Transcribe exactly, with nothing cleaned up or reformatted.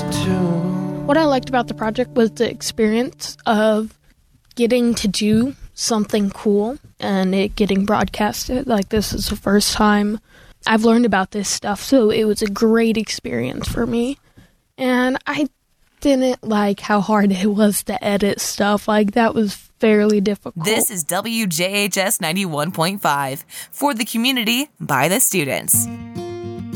What I liked about the project was the experience of getting to do something cool and it getting broadcasted. Like, this is the first time I've learned about this stuff, so it was a great experience for me. And I didn't like how hard it was to edit stuff. Like, that was fairly difficult. This is W J H S ninety-one point five for the community by the students.